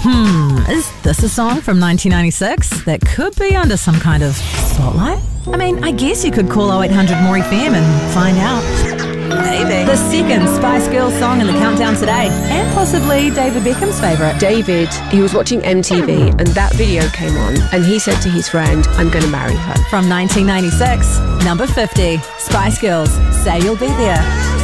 Is this a song from 1996 that could be under some kind of spotlight? I mean, I guess you could call 0800 More FM and find out. Maybe. The second Spice Girls song in the countdown today, and possibly David Beckham's favourite. David, he was watching MTV and that video came on and he said to his friend, I'm going to marry her. From 1996, number 50, Spice Girls, Say You'll Be There.